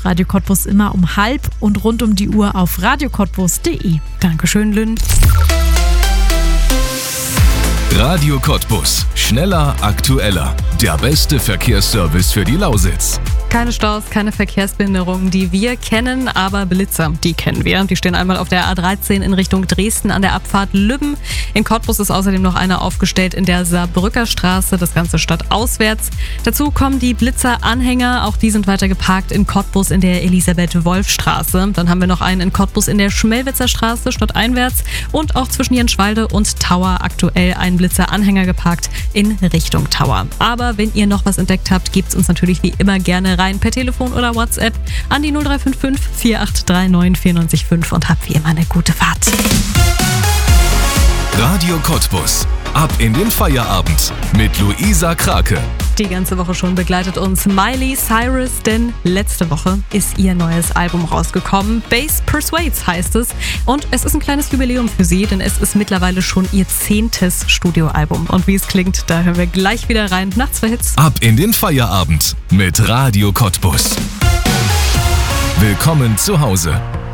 Radio Cottbus immer um 12:30 und rund um die Uhr auf radiocottbus.de. Dankeschön, Lynn. Radio Cottbus. Schneller, aktueller. Der beste Verkehrsservice für die Lausitz. Keine Staus, keine Verkehrsbehinderungen, die wir kennen, aber Blitzer, die kennen wir. Die stehen einmal auf der A13 in Richtung Dresden an der Abfahrt Lübben. In Cottbus ist außerdem noch einer aufgestellt in der Saarbrücker Straße, das Ganze stadtauswärts. Dazu kommen die Blitzer-Anhänger, auch die sind weiter geparkt in Cottbus in der Elisabeth-Wolf-Straße. Dann haben wir noch einen in Cottbus in der Schmelwitzer Straße stadteinwärts und auch zwischen Jenschwalde und Tauer aktuell ein Blitzer-Anhänger geparkt in Richtung Tauer. Aber wenn ihr noch was entdeckt habt, gebt's uns natürlich wie immer gerne rein per Telefon oder WhatsApp an die 0355 4839 945 und habt wie immer eine gute Fahrt. Radio Cottbus. Ab in den Feierabend mit Luisa Krake. Die ganze Woche schon begleitet uns Miley Cyrus, denn letzte Woche ist ihr neues Album rausgekommen. Bass Persuades heißt es. Und es ist ein kleines Jubiläum für sie, denn es ist mittlerweile schon ihr 10. Studioalbum. Und wie es klingt, da hören wir gleich wieder rein nach 2 Hits. Ab in den Feierabend mit Radio Cottbus. Willkommen zu Hause.